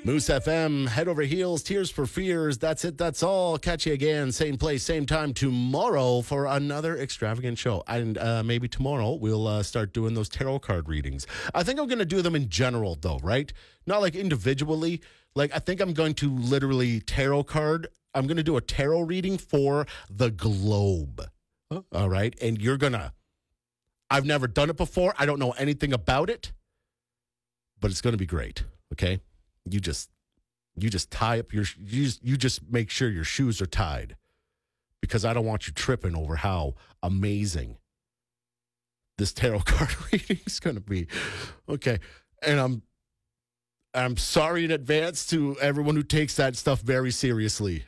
Moose FM, head over heels, Tears for Fears. That's it. That's all. Catch you again, same place, same time tomorrow for another extravagant show. And maybe tomorrow we'll start doing those tarot card readings. I think I'm going to do them in general, though, right? Not like individually. Like, I think I'm going to literally I'm going to do a tarot reading for the globe. All right. And I've never done it before. I don't know anything about it, but it's going to be great. Okay. You just tie up you just make sure your shoes are tied, because I don't want you tripping over how amazing this tarot card reading is going to be. Okay. And I'm sorry in advance to everyone who takes that stuff very seriously.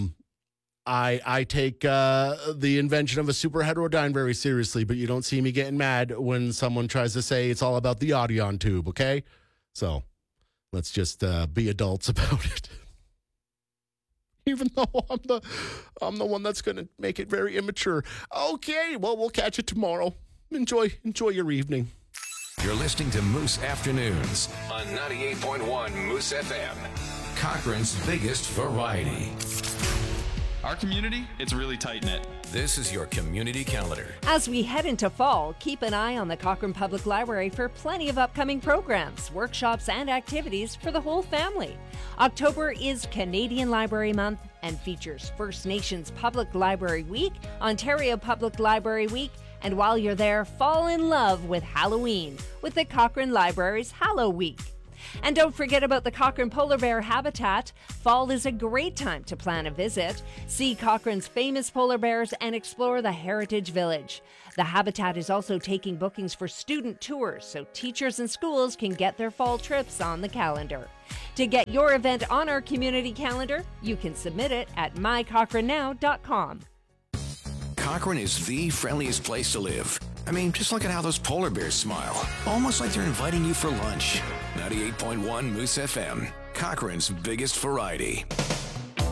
I take the invention of a super heterodyne very seriously, but you don't see me getting mad when someone tries to say it's all about the Audion tube, okay? So let's just be adults about it. Even though I'm the one that's going to make it very immature. Okay, well, we'll catch you tomorrow. Enjoy your evening. You're listening to Moose Afternoons on 98.1 Moose FM. Cochrane's biggest variety. Our community, it's really tight-knit. This is your community calendar. As we head into fall, keep an eye on the Cochrane Public Library for plenty of upcoming programs, workshops, and activities for the whole family. October is Canadian Library Month and features First Nations Public Library Week, Ontario Public Library Week, and while you're there, fall in love with Halloween with the Cochrane Library's Hallow Week. And don't forget about the Cochrane Polar Bear Habitat. Fall is a great time to plan a visit. See Cochrane's famous polar bears and explore the Heritage Village. The Habitat is also taking bookings for student tours, so teachers and schools can get their fall trips on the calendar. To get your event on our community calendar, you can submit it at mycochranenow.com. Cochrane is the friendliest place to live. I mean, just look at how those polar bears smile. Almost like they're inviting you for lunch. 98.1 Moose FM, Cochrane's biggest variety.